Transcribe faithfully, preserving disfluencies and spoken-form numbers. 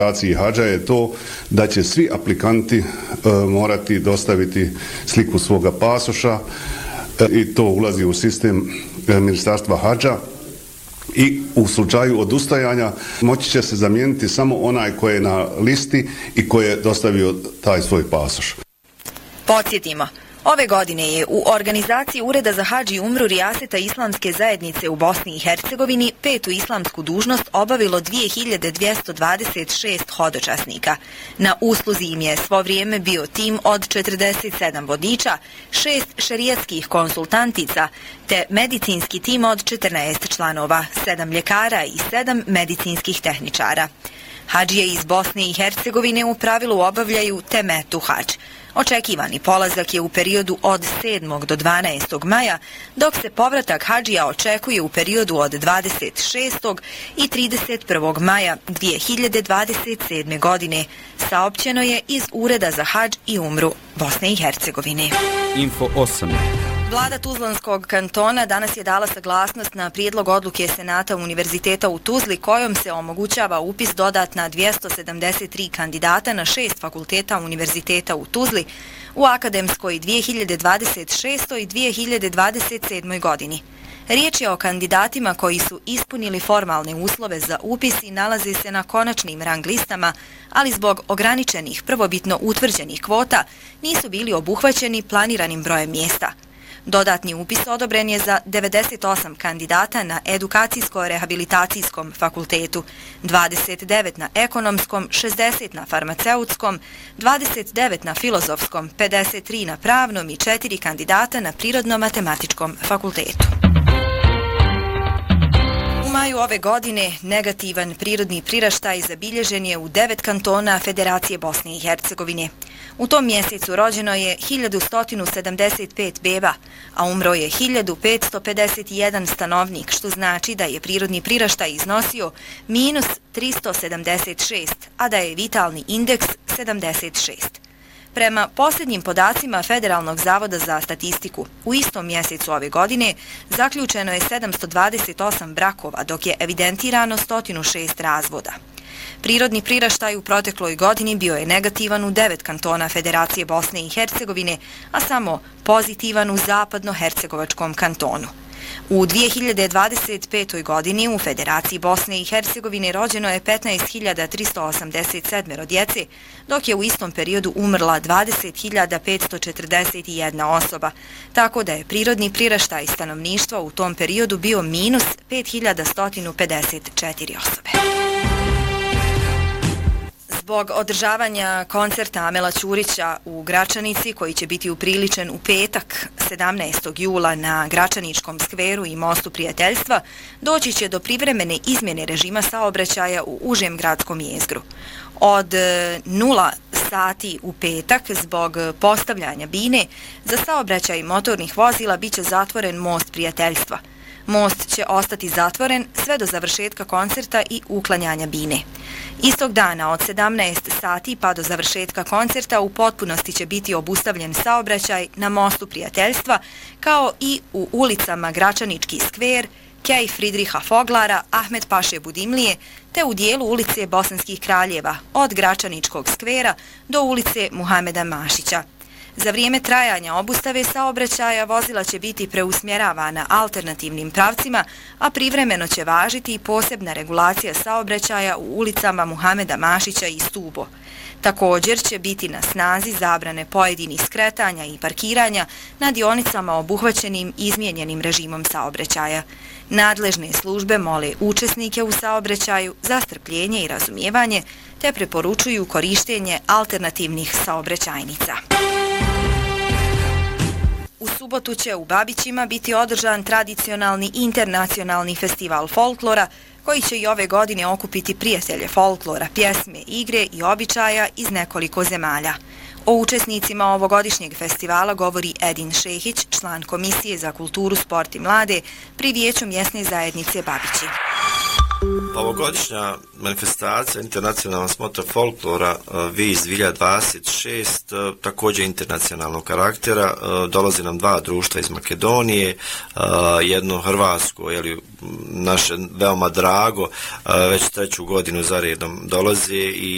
Hadža je to da će svi aplikanti e, morati dostaviti sliku svoga pasoša e, i to ulazi u sistem e, Ministarstva Hadža i u slučaju odustajanja moći će se zamijeniti samo onaj koji je na listi i koji je dostavio taj svoj pasoš. Podsjetimo. Ove godine je u organizaciji Ureda za hadž i umru Rijaseta Islamske zajednice u Bosni i Hercegovini petu islamsku dužnost obavilo dvije hiljade dvjesto dvadeset šest hodočasnika. Na usluzi im je svo vrijeme bio tim od četrdeset sedam vodiča, šest šerijatskih konsultantica, te medicinski tim od četrnaest članova, sedam ljekara i sedam medicinskih tehničara. Hadžije iz Bosne i Hercegovine u pravilu obavljaju temetu hadž. Očekivani polazak je u periodu od sedmog do dvanaestog maja, dok se povratak hadžija očekuje u periodu od dvadeset šestog i trideset prvog maja dvije hiljade dvadeset sedme. godine, saopćeno je iz Ureda za hadž i umru Bosne i Hercegovine. Info osam. Vlada Tuzlanskog kantona danas je dala saglasnost na prijedlog odluke Senata Univerziteta u Tuzli kojom se omogućava upis dodatna dvjesto sedamdeset tri kandidata na šest fakulteta Univerziteta u Tuzli u akademskoj dvije hiljade dvadeset šestoj i dvije hiljade dvadeset sedmoj. godini. Riječ je o kandidatima koji su ispunili formalne uslove za upis i nalaze se na konačnim rang listama, ali zbog ograničenih prvobitno utvrđenih kvota nisu bili obuhvaćeni planiranim brojem mjesta. Dodatni upis odobren je za devedeset osam kandidata na Edukacijsko-rehabilitacijskom fakultetu, dvadeset devet na Ekonomskom, šezdeset na Farmaceutskom, dvadeset devet na Filozofskom, pedeset tri na Pravnom i četiri kandidata na Prirodno-matematičkom fakultetu. U maju ove godine negativan prirodni priraštaj zabilježen je u devet kantona Federacije Bosne i Hercegovine. U tom mjesecu rođeno je hiljadu sto sedamdeset pet beba, a umro je hiljadu petsto pedeset jedan stanovnik, što znači da je prirodni priraštaj iznosio minus tristo sedamdeset šest, a da je vitalni indeks sedamdeset šest. Prema posljednjim podacima Federalnog zavoda za statistiku, u istom mjesecu ove godine zaključeno je sedamsto dvadeset osam brakova, dok je evidentirano sto šest razvoda. Prirodni priraštaj u protekloj godini bio je negativan u devet kantona Federacije Bosne i Hercegovine, a samo pozitivan u zapadno-hercegovačkom kantonu. U dvije hiljade dvadeset petoj. godini u Federaciji Bosne i Hercegovine rođeno je petnaest hiljada tristo osamdeset sedam djece, dok je u istom periodu umrla dvadeset hiljada petsto četrdeset jedna osoba, tako da je prirodni priraštaj stanovništva u tom periodu bio minus pet hiljada sto pedeset četiri osobe. Zbog održavanja koncerta Amela Ćurića u Gračanici, koji će biti upriličen u petak sedamnaestog jula na Gračaničkom skveru i mostu Prijateljstva, doći će do privremene izmjene režima saobraćaja u užem gradskom jezgru. Od nula sati u petak, zbog postavljanja bine, za saobraćaj motornih vozila biće zatvoren most Prijateljstva. Most će ostati zatvoren sve do završetka koncerta i uklanjanja bine. Istog dana od sedamnaest sati pa do završetka koncerta u potpunosti će biti obustavljen saobraćaj na mostu Prijateljstva, kao i u ulicama Gračanički skver, Kej Fridriha Foglara, Ahmet Paše Budimlije, te u dijelu ulice Bosanskih kraljeva, od Gračaničkog skvera do ulice Muhameda Mašića. Za vrijeme trajanja obustave saobraćaja vozila će biti preusmjeravana alternativnim pravcima, a privremeno će važiti i posebna regulacija saobraćaja u ulicama Muhameda Mašića i Stubo. Također će biti na snazi zabrane pojedinih skretanja i parkiranja na dionicama obuhvaćenim izmijenjenim režimom saobraćaja. Nadležne službe mole učesnike u saobraćaju za strpljenje i razumijevanje, te preporučuju korištenje alternativnih saobraćajnica. U subotu će u Babićima biti održan tradicionalni internacionalni festival folklora, koji će i ove godine okupiti prijatelje folklora, pjesme, igre i običaja iz nekoliko zemalja. O učesnicima ovogodišnjeg festivala govori Edin Šehić, član Komisije za kulturu, sport i mlade pri Vijeću mjesne zajednice Babići. Ovogodišnja manifestacija internacionalna smotra folklora Viz dvije hiljade dvadeset šest također internacionalnog karaktera. Dolazi nam dva društva iz Makedonije, jedno hrvatsko, jeli, naše veoma drago, već treću godinu za redom dolazi i